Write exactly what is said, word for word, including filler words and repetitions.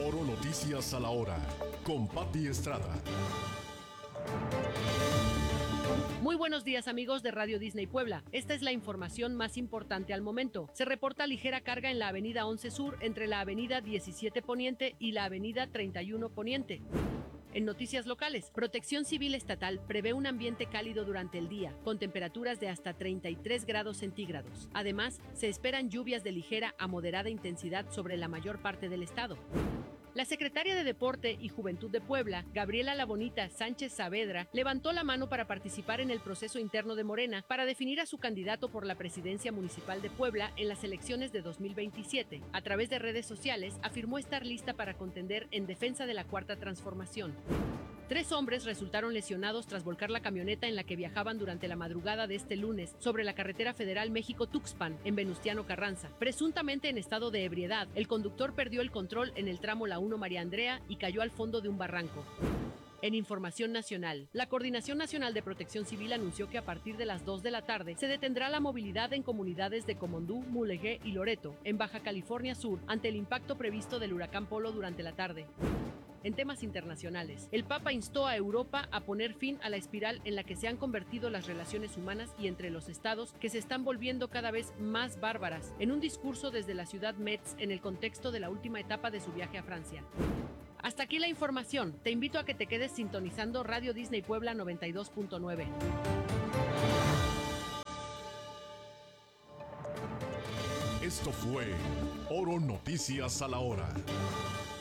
Oro Noticias a la hora, con Patti Estrada. Muy buenos días, amigos de Radio Disney Puebla. Esta es la información más importante al momento. Se reporta ligera carga en la avenida once Sur entre la avenida diecisiete Poniente y la avenida treinta y uno Poniente. En noticias locales, Protección Civil Estatal prevé un ambiente cálido durante el día, con temperaturas de hasta treinta y tres grados centígrados. Además, se esperan lluvias de ligera a moderada intensidad sobre la mayor parte del estado. La secretaria de Deporte y Juventud de Puebla, Gabriela La Bonita Sánchez Saavedra, levantó la mano para participar en el proceso interno de Morena para definir a su candidato por la presidencia municipal de Puebla en las elecciones de dos mil veintisiete. A través de redes sociales, afirmó estar lista para contender en defensa de la Cuarta Transformación. Tres hombres resultaron lesionados tras volcar la camioneta en la que viajaban durante la madrugada de este lunes sobre la carretera federal México-Tuxpan, en Venustiano Carranza. Presuntamente en estado de ebriedad, el conductor perdió el control en el tramo La uno María Andrea y cayó al fondo de un barranco. En información nacional, la Coordinación Nacional de Protección Civil anunció que a partir de las dos de la tarde se detendrá la movilidad en comunidades de Comondú, Mulegé y Loreto, en Baja California Sur, ante el impacto previsto del huracán Polo durante la tarde. En temas internacionales, el Papa instó a Europa a poner fin a la espiral en la que se han convertido las relaciones humanas y entre los estados, que se están volviendo cada vez más bárbaras, en un discurso desde la ciudad Metz en el contexto de la última etapa de su viaje a Francia. Hasta aquí la información. Te invito a que te quedes sintonizando Radio Disney Puebla noventa y dos punto nueve. Esto fue Oro Noticias a la hora.